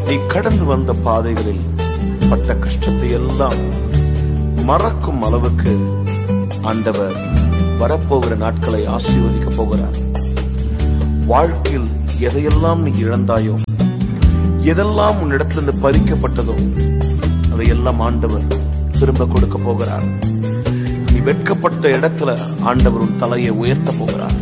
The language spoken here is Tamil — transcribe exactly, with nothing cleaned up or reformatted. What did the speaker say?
நீ கடந்து வந்த பாதைகளில் பட்ட கஷ்டத்தை எல்லாம் மறக்கும் அளவுக்கு ஆண்டவர் வரப்போகிற நாட்களை ஆசீர்வதிக்க போகிறார். வாழ்க்கையில் எதையெல்லாம் நீ இழந்தாயோ, எதெல்லாம் உன்னிடத்திலிருந்து பறிக்கப்பட்டதோ, அதையெல்லாம் ஆண்டவர் திரும்ப கொடுக்க போகிறார். நீ வெட்கப்பட்ட இடத்துல ஆண்டவர் உன் தலையை உயர்த்த போகிறார்.